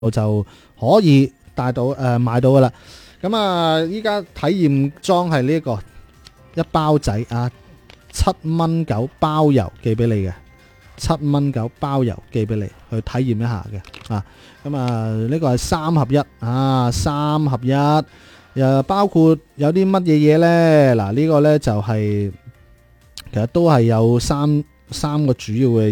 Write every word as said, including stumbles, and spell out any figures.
就可以帶到誒、呃、買到噶啦。咁啊，依家體驗裝係呢個一包仔啊，七蚊九包郵寄俾你嘅，七蚊九包郵寄俾你去體驗一下嘅啊。咁啊，呢個係三合一啊，三合一誒，包括有啲乜嘢嘢呢？嗱，呢個呢就係、是、其實都係有三三個主要嘅。